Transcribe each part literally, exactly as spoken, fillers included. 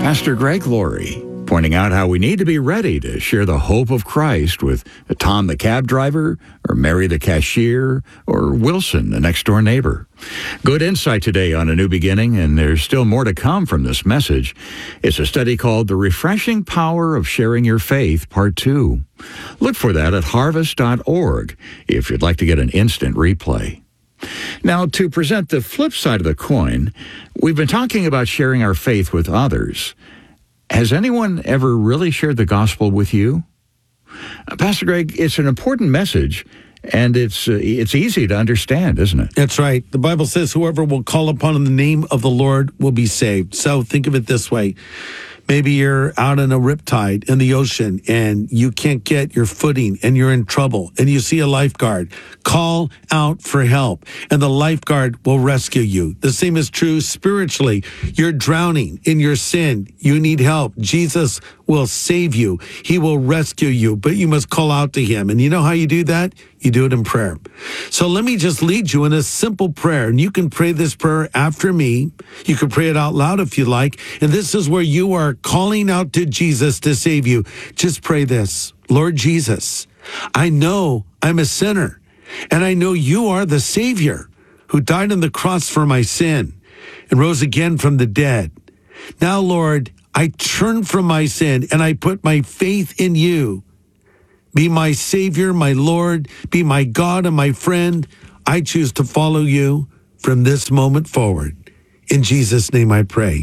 Pastor Greg Laurie, pointing out how we need to be ready to share the hope of Christ with Tom the cab driver, or Mary the cashier, or Wilson the next-door neighbor. Good insight today on A New Beginning, and there's still more to come from this message. It's a study called The Refreshing Power of Sharing Your Faith, Part two. Look for that at harvest dot org if you'd like to get an instant replay. Now, to present the flip side of the coin, we've been talking about sharing our faith with others. Has anyone ever really shared the gospel with you? Uh, Pastor Greg, it's an important message, and it's uh, it's easy to understand, isn't it? That's right. The Bible says whoever will call upon the name of the Lord will be saved. So think of it this way. Maybe you're out in a riptide in the ocean and you can't get your footing and you're in trouble and you see a lifeguard. Call out for help and the lifeguard will rescue you. The same is true spiritually. You're drowning in your sin. You need help. Jesus will save you. He will rescue you, but you must call out to him. And you know how you do that? You do it in prayer. So let me just lead you in a simple prayer. And you can pray this prayer after me. You can pray it out loud if you like. And this is where you are calling out to Jesus to save you. Just pray this. Lord Jesus, I know I'm a sinner. And I know you are the Savior who died on the cross for my sin and rose again from the dead. Now, Lord, I turn from my sin and I put my faith in you. Be my Savior, my Lord, be my God and my friend. I choose to follow you from this moment forward. In Jesus' name I pray.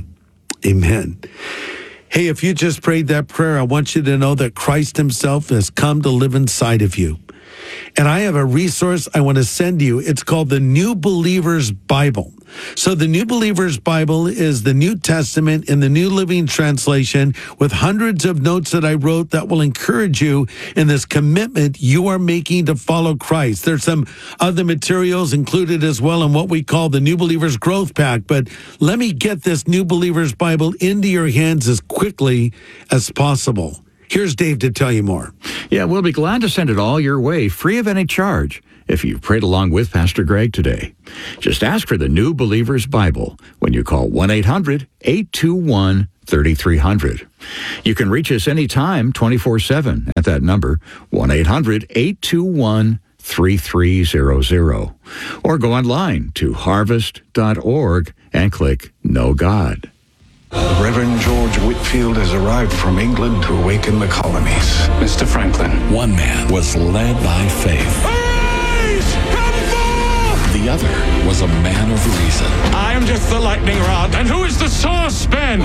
Amen. Hey, if you just prayed that prayer, I want you to know that Christ himself has come to live inside of you. And I have a resource I want to send you. It's called the New Believer's Bible. So the New Believer's Bible is the New Testament in the New Living Translation with hundreds of notes that I wrote that will encourage you in this commitment you are making to follow Christ. There's some other materials included as well in what we call the New Believer's Growth Pack. But let me get this New Believer's Bible into your hands as quickly as possible. Here's Dave to tell you more. Yeah, we'll be glad to send it all your way, free of any charge, if you've prayed along with Pastor Greg today. Just ask for the New Believer's Bible when you call one eight hundred, eight two one, three three zero zero. You can reach us anytime, twenty-four seven, at that number, one eight hundred, eight two one, three three zero zero. Or go online to harvest dot org and click Know God. The Reverend George Whitefield has arrived from England to awaken the colonies. Mister Franklin. One man was led by faith. Arise! Come forth! The other was a man of reason. I am just the lightning rod. And who is the saucepan?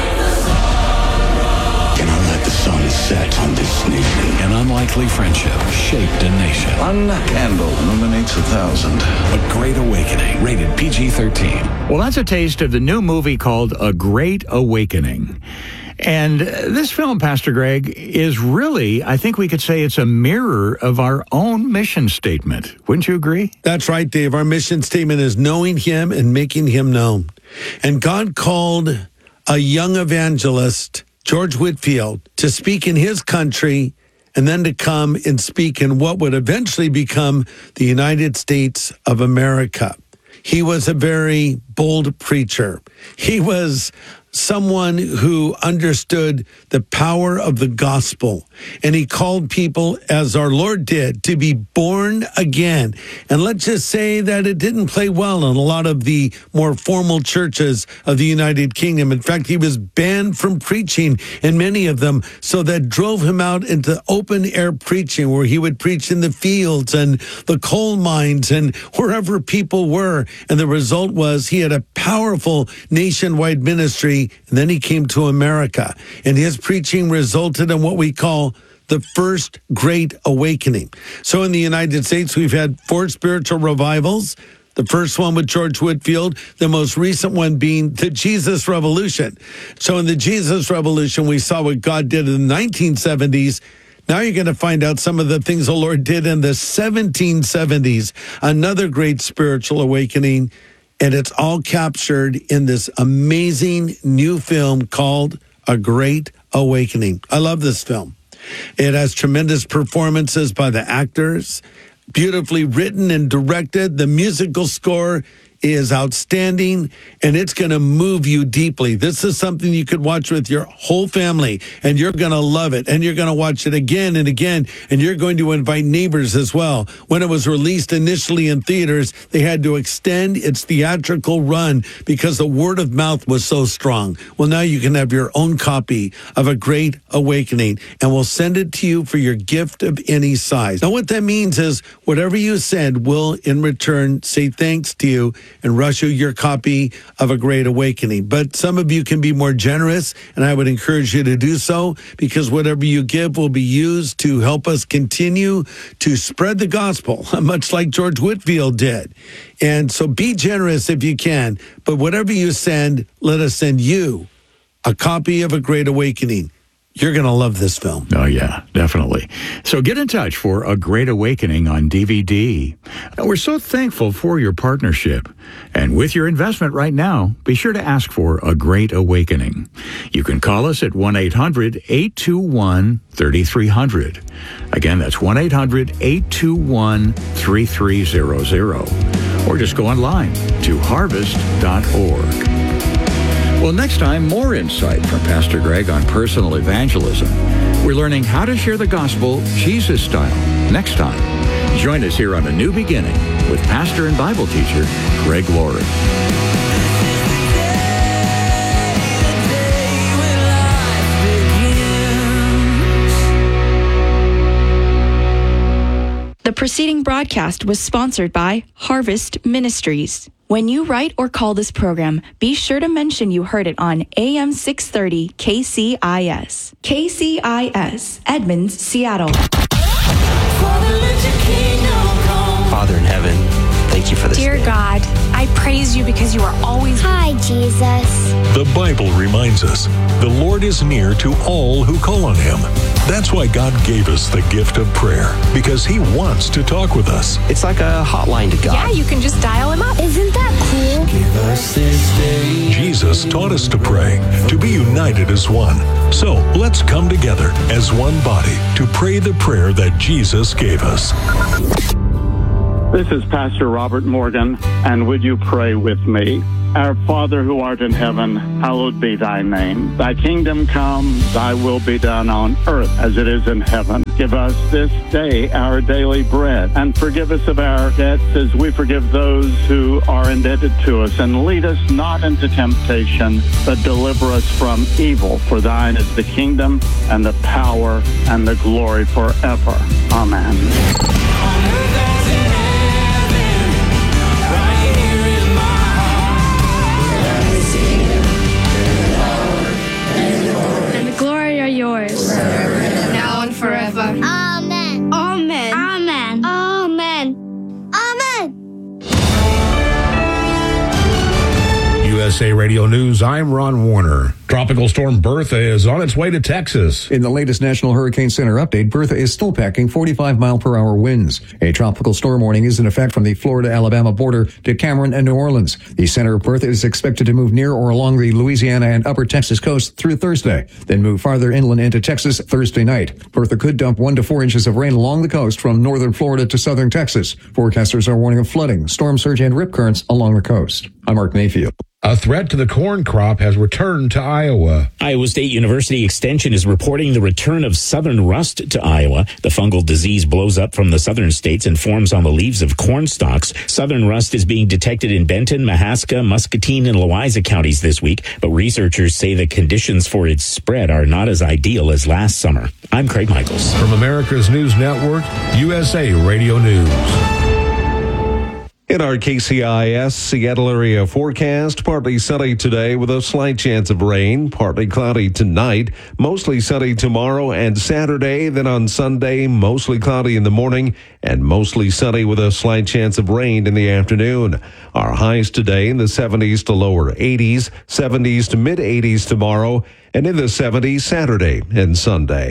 Cannot let the sun set on this nation. An unlikely friendship shaped a nation. One candle illuminates a thousand. A Great Awakening, rated P G thirteen. Well, that's a taste of the new movie called A Great Awakening. And this film, Pastor Greg, is really, I think we could say it's a mirror of our own mission statement. Wouldn't you agree? That's right, Dave. Our mission statement is knowing him and making him known. And God called a young evangelist, George Whitefield, to speak in his country and then to come and speak in what would eventually become the United States of America. He was a very bold preacher. He was someone who understood the power of the gospel. And he called people, as our Lord did, to be born again. And let's just say that it didn't play well in a lot of the more formal churches of the United Kingdom. In fact, he was banned from preaching in many of them. So that drove him out into open air preaching, where he would preach in the fields and the coal mines and wherever people were. And the result was he had a powerful nationwide ministry. And then he came to America, and his preaching resulted in what we call the first Great Awakening. So in the United States, we've had four spiritual revivals. The first one with George Whitefield, the most recent one being the Jesus Revolution. So in the Jesus Revolution, we saw what God did in the nineteen seventies. Now you're going to find out some of the things the Lord did in the seventeen seventies, another great spiritual awakening. And it's all captured in this amazing new film called A Great Awakening. I love this film. It has tremendous performances by the actors, beautifully written and directed. The musical score is outstanding, and it's going to move you deeply. This is something you could watch with your whole family, and you're going to love it, and you're going to watch it again and again, and you're going to invite neighbors as well. When it was released initially in theaters, they had to extend its theatrical run because the word of mouth was so strong. Well, now you can have your own copy of A Great Awakening, and we'll send it to you for your gift of any size. Now, what that means is whatever you send will, in return, say thanks to you and rush you your copy of A Great Awakening. But some of you can be more generous, and I would encourage you to do so, because whatever you give will be used to help us continue to spread the gospel, much like George Whitefield did. And so be generous if you can, but whatever you send, let us send you a copy of A Great Awakening. You're going to love this film. Oh, yeah, definitely. So get in touch for A Great Awakening on D V D. We're so thankful for your partnership. And with your investment right now, be sure to ask for A Great Awakening. You can call us at one eight hundred eight two one three three zero zero. Again, that's one eight hundred eight two one three three zero zero. Or just go online to harvest dot org. Well, next time, more insight from Pastor Greg on personal evangelism. We're learning how to share the gospel Jesus style. Next time, join us here on A New Beginning with pastor and Bible teacher Greg Laurie. The preceding broadcast was sponsored by Harvest Ministries. When you write or call this program, be sure to mention you heard it on A M six thirty K C I S. K C I S, Edmonds, Seattle. Father in heaven, thank you for this Dear day. God, I praise you because you are always... Hi, Jesus. The Bible reminds us the Lord is near to all who call on him. That's why God gave us the gift of prayer, because he wants to talk with us. It's like a hotline to God. Yeah, you can just dial him up. Isn't that cool? Give us this day. Jesus taught us to pray, to be united as one. So let's come together as one body to pray the prayer that Jesus gave us. This is Pastor Robert Morgan, and would you pray with me? Our Father who art in heaven, hallowed be thy name. Thy kingdom come, thy will be done on earth as it is in heaven. Give us this day our daily bread, and forgive us of our debts as we forgive those who are indebted to us. And lead us not into temptation, but deliver us from evil. For thine is the kingdom, and the power, and the glory forever. Amen. Yours. Now and forever. Amen. Amen. Amen. Amen. Amen. U S A Radio News, I'm Ron Warner. Tropical storm Bertha is on its way to Texas. In the latest National Hurricane Center update, Bertha is still packing forty-five mile per hour winds. A tropical storm warning is in effect from the Florida-Alabama border to Cameron and New Orleans. The center of Bertha is expected to move near or along the Louisiana and upper Texas coast through Thursday, then move farther inland into Texas Thursday night. Bertha could dump one to four inches of rain along the coast from northern Florida to southern Texas. Forecasters are warning of flooding, storm surge, and rip currents along the coast. I'm Mark Mayfield. A threat to the corn crop has returned to Iowa. Iowa State University Extension is reporting the return of southern rust to Iowa. The fungal disease blows up from the southern states and forms on the leaves of corn stalks. Southern rust is being detected in Benton, Mahaska, Muscatine, and Louisa counties this week, but researchers say the conditions for its spread are not as ideal as last summer. I'm Craig Michaels. From America's News Network, U S A Radio News. In our K C I S Seattle area forecast, partly sunny today with a slight chance of rain, partly cloudy tonight, mostly sunny tomorrow and Saturday, then on Sunday, mostly cloudy in the morning and mostly sunny with a slight chance of rain in the afternoon. Our highs today in the seventies to lower eighties, seventies to mid eighties tomorrow, and in the seventies Saturday and Sunday.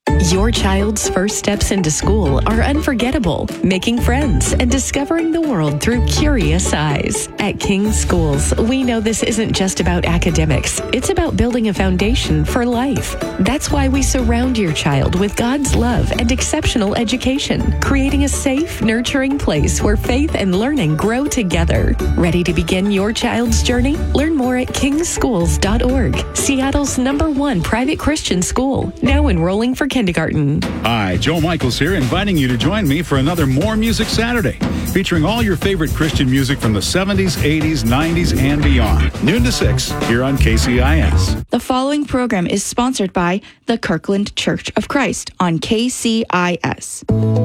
Your child's first steps into school are unforgettable, making friends and discovering the world through curious eyes. At King's Schools, we know this isn't just about academics. It's about building a foundation for life. That's why we surround your child with God's love and exceptional education, creating a safe, nurturing place where faith and learning grow together. Ready to begin your child's journey? Learn more at kings schools dot org, Seattle's number one private Christian school, now enrolling for kindergarten. Hi, Joe Michaels here, inviting you to join me for another More Music Saturday, featuring all your favorite Christian music from the seventies, eighties, nineties, and beyond. Noon to six, here on K C I S. The following program is sponsored by the Kirkland Church of Christ on K C I S.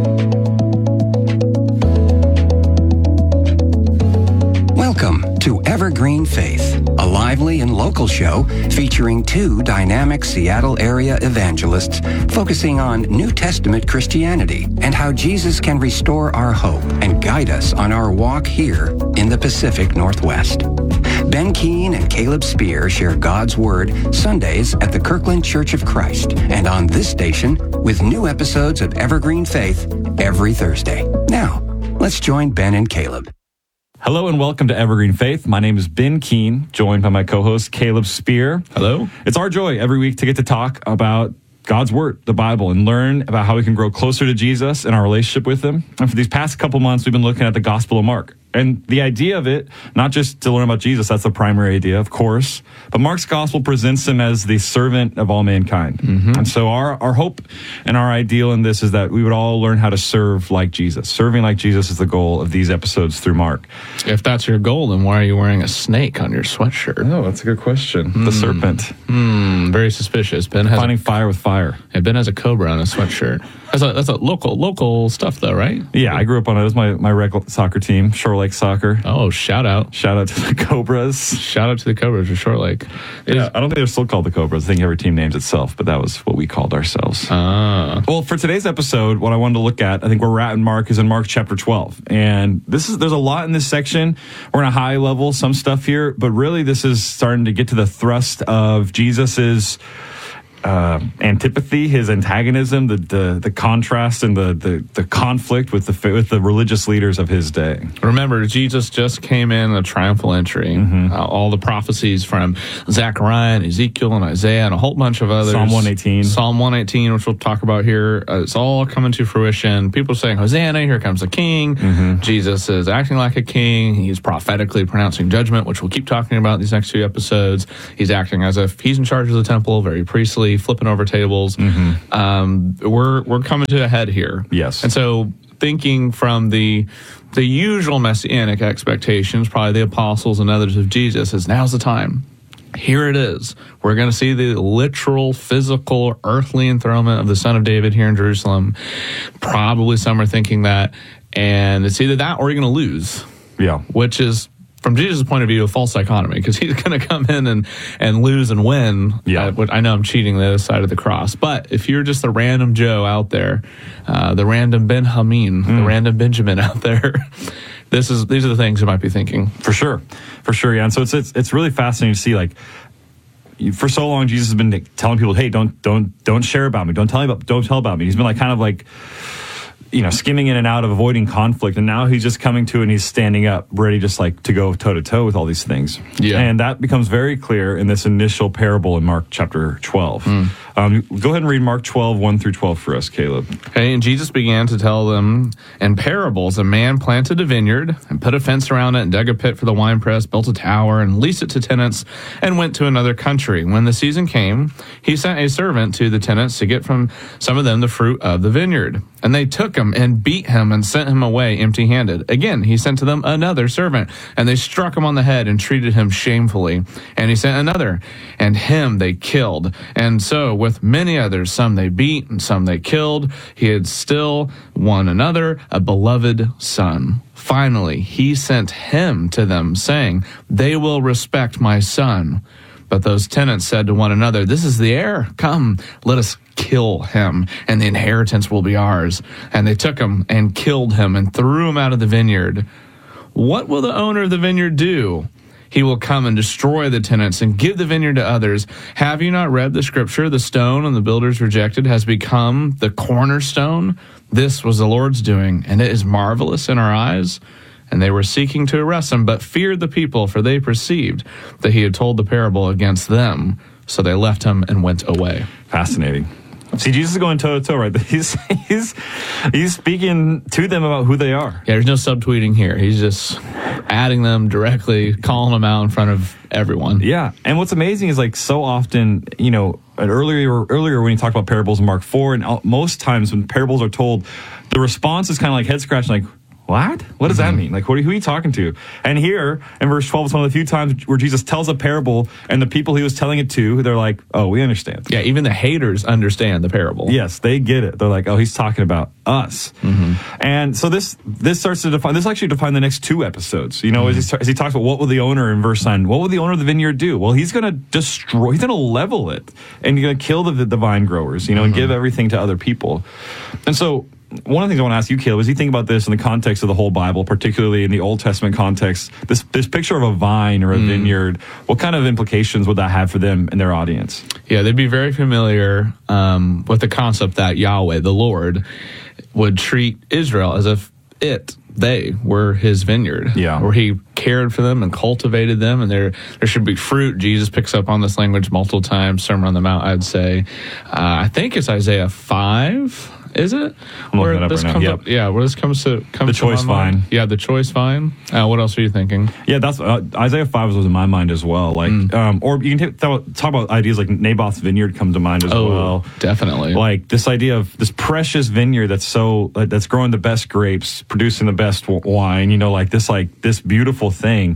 Welcome to Evergreen Faith, a lively and local show featuring two dynamic Seattle area evangelists focusing on New Testament Christianity and how Jesus can restore our hope and guide us on our walk here in the Pacific Northwest. Ben Keene and Caleb Spear share God's Word Sundays at the Kirkland Church of Christ and on this station with new episodes of Evergreen Faith every Thursday. Now, let's join Ben and Caleb. Hello and welcome to Evergreen Faith. My name is Ben Keene, joined by my co-host Caleb Spear. Hello. It's our joy every week to get to talk about God's Word, the Bible, and learn about how we can grow closer to Jesus in our relationship with Him. And for these past couple months, we've been looking at the Gospel of Mark. And the idea of it, not just to learn about Jesus, that's the primary idea, of course, but Mark's gospel presents him as the servant of all mankind. Mm-hmm. And so our, our hope and our ideal in this is that we would all learn how to serve like Jesus. Serving like Jesus is the goal of these episodes through Mark. If that's your goal, then why are you wearing a snake on your sweatshirt? Oh, that's a good question. Mm. The serpent. Mm, very suspicious. Ben has Finding a, fire with fire. Yeah, Ben has a cobra on his sweatshirt. That's a, that's a local local stuff, though, right? Yeah, I grew up on it. It was my, my rec soccer team, Shore Lake Soccer. Oh, shout out. Shout out to the Cobras. Shout out to the Cobras for Shore Lake. Yeah, I don't think they're still called the Cobras. I think every team names itself, but that was what we called ourselves. Ah. Well, for today's episode, what I wanted to look at, I think where we're at in Mark is in Mark chapter twelve. And this is there's a lot in this section. We're in a high level, some stuff here, but really this is starting to get to the thrust of Jesus's Uh, antipathy, his antagonism, the, the the contrast and the, the, the conflict with the with the religious leaders of his day. Remember, Jesus just came in a triumphal entry. Mm-hmm. Uh, all the prophecies from Zechariah and Ezekiel and Isaiah and a whole bunch of others. Psalm one eighteen. Psalm one eighteen, which we'll talk about here. Uh, it's all coming to fruition. People are saying, Hosanna, here comes the king. Mm-hmm. Jesus is acting like a king. He's prophetically pronouncing judgment, which we'll keep talking about these next few episodes. He's acting as if he's in charge of the temple, very priestly, flipping over tables. Mm-hmm. Um, we're we're coming to a head here. Yes. And so thinking from the the usual messianic expectations, probably the apostles and others of Jesus, is now's the time. Here it is. We're going to see the literal, physical, earthly enthronement of the Son of David here in Jerusalem. Probably some are thinking that. And it's either that or you're going to lose. Yeah. Which is, from Jesus' point of view, a false dichotomy, because he's going to come in and, and lose and win. Yeah. Uh, I know I'm cheating the other side of the cross. But if you're just the random Joe out there, uh, the random Ben Hameen, mm. the random Benjamin out there, this is these are the things you might be thinking. For sure. For sure, yeah. And so it's it's, it's really fascinating to see, like, for so long, Jesus has been telling people, hey, don't don't don't share about me. Don't tell me about don't tell about me. He's been like kind of like, you know, skimming in and out of avoiding conflict. And now he's just coming to and he's standing up, ready just like to go toe to toe with all these things. Yeah. And that becomes very clear in this initial parable in Mark chapter twelve. Mm. Um, go ahead and read Mark twelve, one through twelve for us, Caleb. Okay, and Jesus began to tell them in parables, a man planted a vineyard and put a fence around it and dug a pit for the winepress, built a tower and leased it to tenants and went to another country. When the season came, he sent a servant to the tenants to get from some of them the fruit of the vineyard. And they took him and beat him and sent him away empty-handed. Again, he sent to them another servant, and they struck him on the head and treated him shamefully. And he sent another, and him they killed. And so with many others, some they beat and some they killed. He had still one another, a beloved son. Finally, he sent him to them, saying, they will respect my son. But those tenants said to one another, this is the heir. Come, let us kill him, and the inheritance will be ours. And they took him and killed him and threw him out of the vineyard. What will the owner of the vineyard do? he will come and destroy the tenants and give the vineyard to others. Have you not read the scripture? The stone and the builders rejected has become the cornerstone. This was the Lord's doing, and it is marvelous in our eyes. And they were seeking to arrest him, but feared the people, for they perceived that he had told the parable against them. So they left him and went away. Fascinating. See, Jesus is going toe to toe, right? He's he's he's speaking to them about who they are. Yeah, there's no subtweeting here. He's just adding them directly, calling them out in front of everyone. Yeah, and what's amazing is like so often, you know, earlier earlier when you talk about parables in Mark four, and most times when parables are told, the response is kind of like head scratching, like, what? What does mm-hmm. that mean? Like, what are, who are you talking to? And here, in verse twelve, it's one of the few times where Jesus tells a parable, and the people he was telling it to, they're like, oh, we understand. Yeah, even the haters understand the parable. Yes, they get it. They're like, oh, he's talking about us. Mm-hmm. And so this this starts to define, this actually define the next two episodes. You know, mm-hmm. as, he, as he talks about what will the owner in verse nine, what will the owner of the vineyard do? Well, he's going to destroy, he's going to level it, and he's going to kill the, the vine growers, you know, mm-hmm. and give everything to other people. And so, one of the things I want to ask you, Caleb, is you think about this in the context of the whole Bible, particularly in the Old Testament context, this this picture of a vine or a mm. vineyard, what kind of implications would that have for them and their audience? Yeah, they'd be very familiar um, with the concept that Yahweh, the Lord, would treat Israel as if it, they, were his vineyard. Yeah. Where he cared for them and cultivated them, and there there should be fruit. Jesus picks up on this language multiple times, Sermon on the Mount, I'd say. Uh, I think it's Isaiah five. Is it? I'm where looking this it up right comes now. up, yeah, where this comes to comes the choice to my mind. vine. Yeah, the choice vine. Uh, what else are you thinking? Yeah, that's uh, Isaiah five was in my mind as well. Like, mm. um, or you can t- talk, talk about ideas like Naboth's vineyard come to mind as oh, well. Definitely. Like this idea of this precious vineyard that's so uh, that's growing the best grapes, producing the best w- wine. You know, like this like this beautiful thing.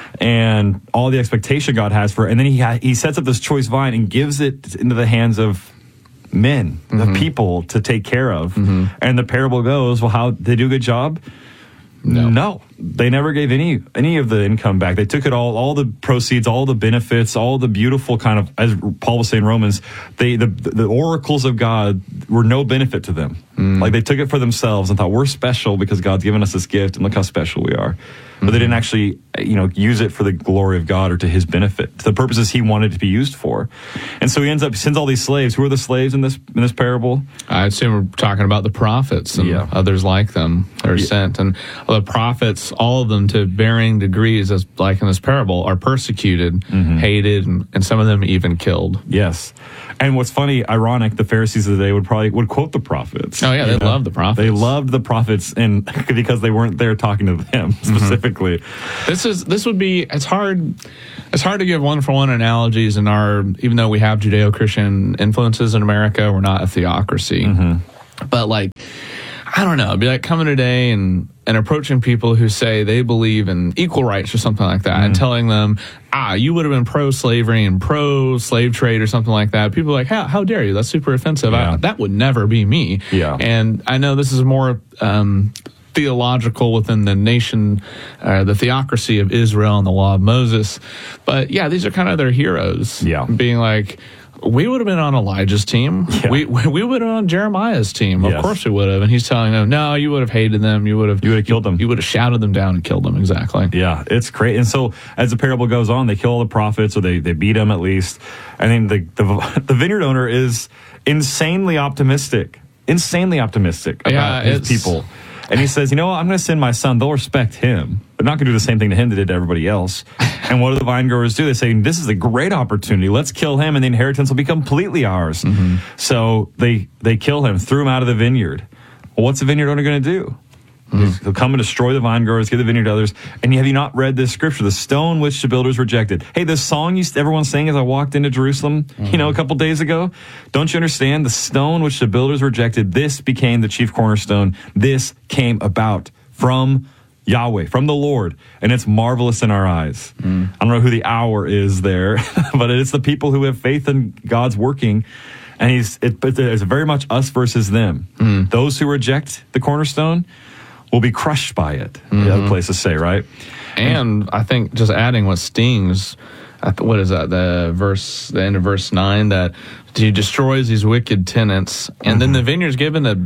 And all the expectation God has for it. And then he ha- he sets up this choice vine and gives it into the hands of men, mm-hmm. the people to take care of. Mm-hmm. And the parable goes, well, how they do a good job? No. no. They never gave any any of the income back. They took it all, all the proceeds, all the benefits, all the beautiful kind of, as Paul was saying in Romans, they the the oracles of God were no benefit to them. Mm. Like they took it for themselves and thought, we're special because God's given us this gift and look how special we are. But they didn't actually, you know, use it for the glory of God or to his benefit, to the purposes he wanted it to be used for. And so he ends up, sends all these slaves. Who are the slaves in this in this parable? I assume we're talking about the prophets and yeah. others like them that are yeah. sent. And the prophets, all of them to varying degrees, as like in this parable, are persecuted, mm-hmm. hated, and, and some of them even killed. Yes. And what's funny, ironic, the Pharisees of the day would probably would quote the prophets. Oh yeah, they loved the prophets. They loved the prophets, and because they weren't there talking to them specifically. Mm-hmm. This is this would be it's hard it's hard to give one for one analogies in our, even though we have Judeo-Christian influences in America, we're not a theocracy. Mm-hmm. But like, I don't know, it'd be like coming today and and approaching people who say they believe in equal rights or something like that, mm. and telling them, ah, you would have been pro-slavery and pro-slave trade or something like that. People are like, how, how dare you? That's super offensive. Yeah. I, that would never be me. Yeah. And I know this is more um, theological within the nation, uh, the theocracy of Israel and the law of Moses. But yeah, these are kind of their heroes. Yeah. Being like, we would have been on Elijah's team. Yeah. We we would have been on Jeremiah's team. Of yes. course we would have. And he's telling them, no, you would have hated them. You would have you would have killed them. You would have shouted them down and killed them. Exactly. Yeah, it's great. And so as the parable goes on, they kill all the prophets, or they, they beat them at least. And then the, the the vineyard owner is insanely optimistic. Insanely optimistic about yeah, his people. And he says, you know what, I'm going to send my son. They'll respect him. They're not going to do the same thing to him they did to everybody else. And what do the vine growers do? They say, this is a great opportunity. Let's kill him, and the inheritance will be completely ours. Mm-hmm. So they they kill him, threw him out of the vineyard. Well, what's the vineyard owner going to do? Mm-hmm. He'll come and destroy the vine growers, give the vineyard to others. And have you not read this scripture? The stone which the builders rejected. Hey, this song you, everyone's saying as I walked into Jerusalem, mm-hmm. you know, a couple days ago. Don't you understand? The stone which the builders rejected, this became the chief cornerstone. This came about from Yahweh, from the Lord, and it's marvelous in our eyes. Mm. I don't know who the hour is there, but it's the people who have faith in God's working, and he's it, it's very much us versus them. Mm. Those who reject the cornerstone will be crushed by it. Mm-hmm. The other place to say, right? And, and I think just adding what stings, what is that? The verse, the end of verse nine, that he destroys these wicked tenants, and mm-hmm. then the vineyard's given a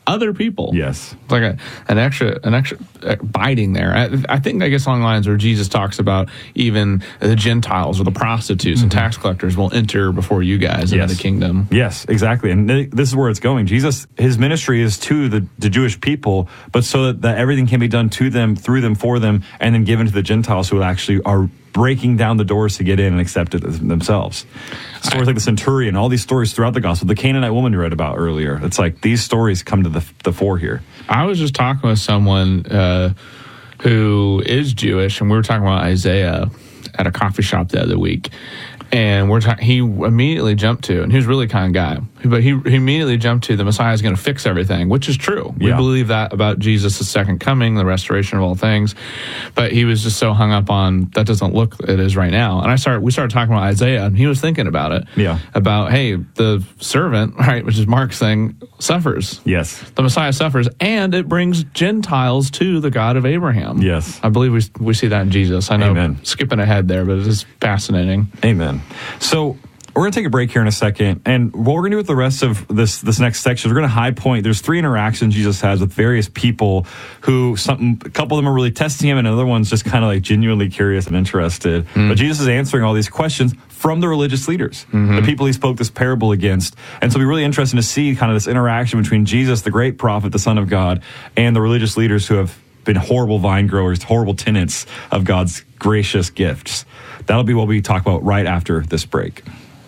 other people. Yes. It's like a, an extra, an extra uh, biting there. I, I think I guess along the lines where Jesus talks about even the Gentiles or the prostitutes mm-hmm. and tax collectors will enter before you guys into yes. the kingdom. Yes, exactly. And th- this is where it's going. Jesus, his ministry is to the, the Jewish people, but so that, that everything can be done to them, through them, for them, and then given to the Gentiles who actually are breaking down the doors to get in and accept it themselves. Stories like the centurion, all these stories throughout the gospel, the Canaanite woman you read about earlier. It's like these stories come to the, the fore here. I was just talking with someone uh, who is Jewish, and we were talking about Isaiah at a coffee shop the other week. And we're ta- he immediately jumped to, and he was a really kind guy, but he, he immediately jumped to the Messiah is going to fix everything, which is true. We yeah. believe that about Jesus' second coming, the restoration of all things. But he was just so hung up on that doesn't look it is right now. And I started we started talking about Isaiah, and he was thinking about it. Yeah. About, hey, the servant, right, which is Mark's thing, suffers. Yes. The Messiah suffers, and it brings Gentiles to the God of Abraham. Yes. I believe we we see that in Jesus. I know Amen. Skipping ahead there, but it is fascinating. Amen. So we're going to take a break here in a second. And what we're going to do with the rest of this this next section, we're going to high point. There's three interactions Jesus has with various people who, some, a couple of them are really testing him, and another one's just kind of like genuinely curious and interested. Mm. But Jesus is answering all these questions from the religious leaders, mm-hmm. the people he spoke this parable against. And so it'll be really interesting to see kind of this interaction between Jesus, the great prophet, the Son of God, and the religious leaders who have been horrible vine growers, horrible tenants of God's gracious gifts. That'll be what we talk about right after this break.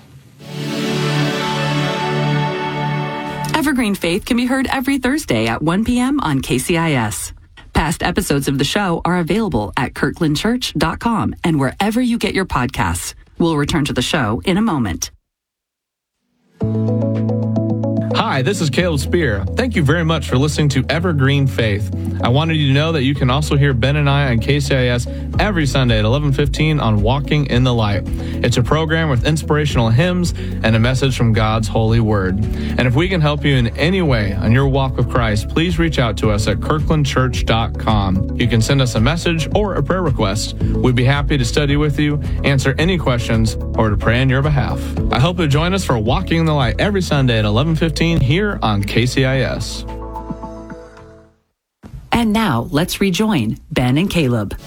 Evergreen Faith can be heard every Thursday at one p.m. on K C I S. Past episodes of the show are available at kirkland church dot com and wherever you get your podcasts. We'll return to the show in a moment. Hi, this is Caleb Spear. Thank you very much for listening to Evergreen Faith. I wanted you to know that you can also hear Ben and I on K C I S every Sunday at eleven fifteen on Walking in the Light. It's a program with inspirational hymns and a message from God's holy word. And if we can help you in any way on your walk with Christ, please reach out to us at kirkland church dot com. You can send us a message or a prayer request. We'd be happy to study with you, answer any questions, or to pray on your behalf. I hope you'll join us for Walking in the Light every Sunday at eleven fifteen here on K C I S. And now, let's rejoin Ben and Caleb.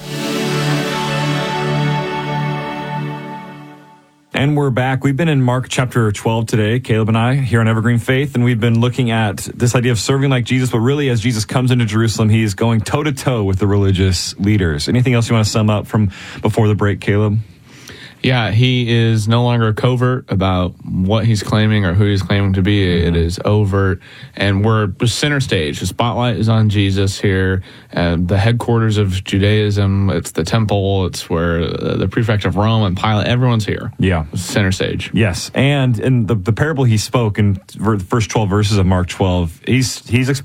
And we're back. We've been in Mark chapter twelve today, Caleb and I, here on Evergreen Faith, and we've been looking at this idea of serving like Jesus, but really as Jesus comes into Jerusalem, he's going toe-to-toe with the religious leaders. Anything else you want to sum up from before the break, Caleb? Yeah, he is no longer covert about what he's claiming or who he's claiming to be. Mm-hmm. It is overt, and we're center stage. The spotlight is on Jesus here, and the headquarters of Judaism. It's the temple. It's where the prefect of Rome and Pilate. Everyone's here. Yeah, center stage. Yes, and in the the parable he spoke in the first twelve verses of Mark twelve, he's he's